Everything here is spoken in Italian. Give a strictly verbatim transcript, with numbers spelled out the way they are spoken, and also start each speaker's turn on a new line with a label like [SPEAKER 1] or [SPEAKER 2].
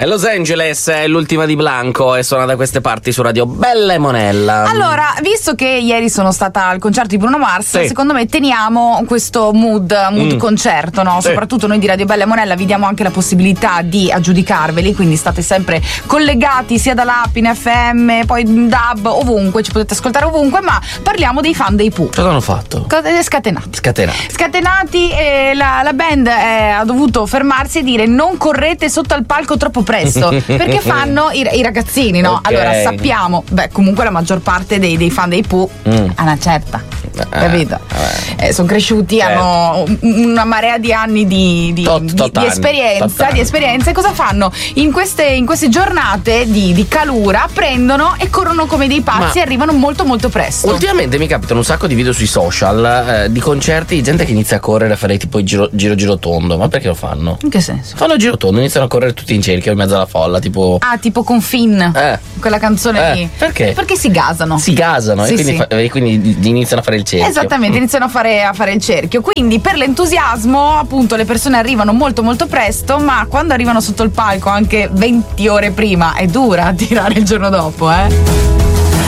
[SPEAKER 1] E Los Angeles è l'ultima di Blanco e suona da queste parti su Radio Bella e Monella.
[SPEAKER 2] Allora, visto che ieri sono stata al concerto di Bruno Mars,
[SPEAKER 1] sì.
[SPEAKER 2] secondo me teniamo questo mood, mood mm. concerto, no?
[SPEAKER 1] Sì.
[SPEAKER 2] Soprattutto noi di Radio Bella e Monella vi diamo anche la possibilità di aggiudicarveli, quindi state sempre collegati sia dall'app in F M, poi in D A B, ovunque, ci potete ascoltare ovunque, ma parliamo dei fan dei Pooh.
[SPEAKER 1] Cosa hanno fatto?
[SPEAKER 2] Scatenati.
[SPEAKER 1] Scatenati.
[SPEAKER 2] Scatenati e la, la band eh, ha dovuto fermarsi e dire non correte sotto al palco troppo presto, perché fanno i, i ragazzini, no?
[SPEAKER 1] Okay.
[SPEAKER 2] Allora sappiamo, beh, comunque la maggior parte dei, dei fan dei Pooh mm. ha una certa, eh, capito? Eh, sono cresciuti, certo. hanno una marea di anni di, di,
[SPEAKER 1] tot,
[SPEAKER 2] di,
[SPEAKER 1] tot
[SPEAKER 2] di esperienza,
[SPEAKER 1] anni,
[SPEAKER 2] di esperienza. E cosa fanno? In queste, in queste giornate di, di calura prendono e corrono come dei pazzi. Ma e arrivano molto molto presto.
[SPEAKER 1] Ultimamente mi capitano un sacco di video sui social eh, di concerti di gente che inizia a correre a fare tipo il giro, giro giro tondo. Ma perché lo fanno?
[SPEAKER 2] In che senso?
[SPEAKER 1] Fanno il giro tondo, iniziano a correre tutti in cerchio in mezzo alla folla, tipo
[SPEAKER 2] ah, tipo con Finn,
[SPEAKER 1] eh.
[SPEAKER 2] quella canzone
[SPEAKER 1] eh.
[SPEAKER 2] lì.
[SPEAKER 1] Perché?
[SPEAKER 2] Perché si gasano.
[SPEAKER 1] Si gasano sì, e, quindi
[SPEAKER 2] sì.
[SPEAKER 1] fa, e quindi iniziano a fare il cerchio.
[SPEAKER 2] Esattamente, iniziano a fare, a fare il cerchio. Quindi per l'entusiasmo, appunto, le persone arrivano molto molto presto, ma quando arrivano sotto il palco anche venti ore prima è dura tirare il giorno dopo, eh.